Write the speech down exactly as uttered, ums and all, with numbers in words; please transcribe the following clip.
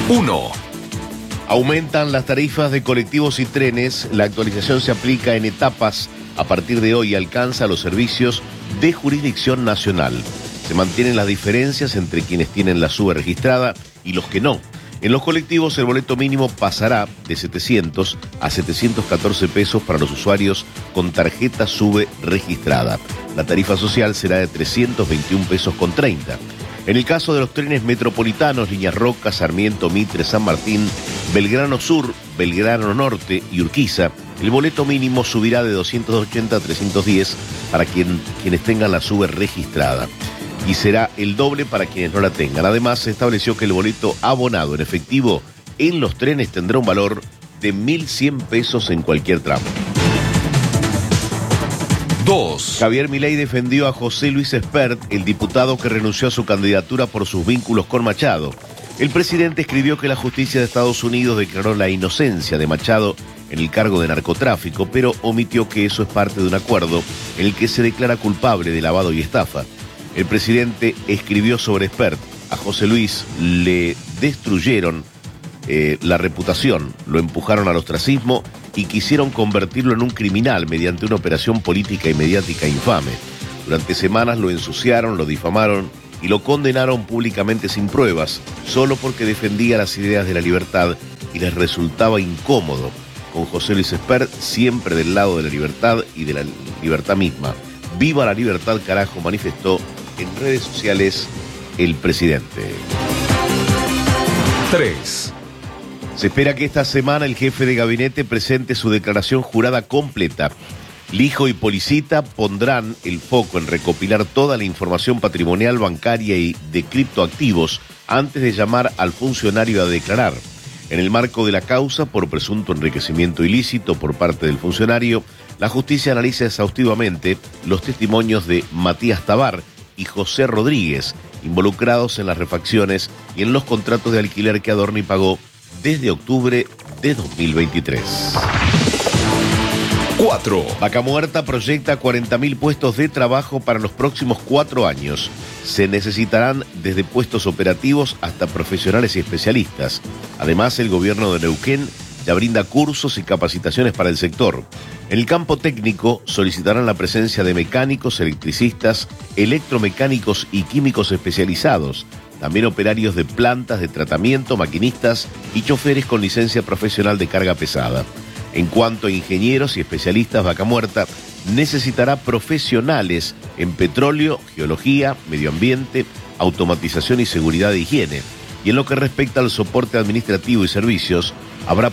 uno. Aumentan las tarifas de colectivos y trenes. La actualización se aplica en etapas. A partir de hoy alcanza los servicios de jurisdicción nacional. Se mantienen las diferencias entre quienes tienen la SUBE registrada y los que no. En los colectivos el boleto mínimo pasará de setecientos a setecientos catorce pesos para los usuarios con tarjeta SUBE registrada. La tarifa social será de trescientos veintiún pesos con treinta. En el caso de los trenes metropolitanos, Líneas Roca, Sarmiento, Mitre, San Martín, Belgrano Sur, Belgrano Norte y Urquiza, el boleto mínimo subirá de doscientos ochenta a trescientos diez para quien, quienes tengan la SUBE registrada. Y será el doble para quienes no la tengan. Además, se estableció que el boleto abonado en efectivo en los trenes tendrá un valor de mil cien pesos en cualquier tramo. dos. Javier Milei defendió a José Luis Espert, el diputado que renunció a su candidatura por sus vínculos con Machado. El presidente escribió que la justicia de Estados Unidos declaró la inocencia de Machado en el cargo de narcotráfico, pero omitió que eso es parte de un acuerdo en el que se declara culpable de lavado y estafa. El presidente escribió sobre Espert: a José Luis le destruyeron eh, la reputación, lo empujaron al ostracismo y quisieron convertirlo en un criminal mediante una operación política y mediática infame. Durante semanas lo ensuciaron, lo difamaron y lo condenaron públicamente sin pruebas, solo porque defendía las ideas de la libertad y les resultaba incómodo. Con José Luis Espert siempre del lado de la libertad y de la libertad misma. ¡Viva la libertad, carajo!, manifestó en redes sociales el presidente. tres. Se espera que esta semana el jefe de gabinete presente su declaración jurada completa. Lijo y Policita pondrán el foco en recopilar toda la información patrimonial, bancaria y de criptoactivos antes de llamar al funcionario a declarar. En el marco de la causa por presunto enriquecimiento ilícito por parte del funcionario, la justicia analiza exhaustivamente los testimonios de Matías Tabar y José Rodríguez, involucrados en las refacciones y en los contratos de alquiler que Adorni pagó desde octubre de dos mil veintitrés. cuatro. Vaca Muerta proyecta cuarenta mil puestos de trabajo para los próximos cuatro años. Se necesitarán desde puestos operativos hasta profesionales y especialistas. Además, el gobierno de Neuquén ya brinda cursos y capacitaciones para el sector. En el campo técnico solicitarán la presencia de mecánicos, electricistas, electromecánicos y químicos especializados. También operarios de plantas de tratamiento, maquinistas y choferes con licencia profesional de carga pesada. En cuanto a ingenieros y especialistas, Vaca Muerta necesitará profesionales en petróleo, geología, medio ambiente, automatización y seguridad de higiene. Y en lo que respecta al soporte administrativo y servicios, habrá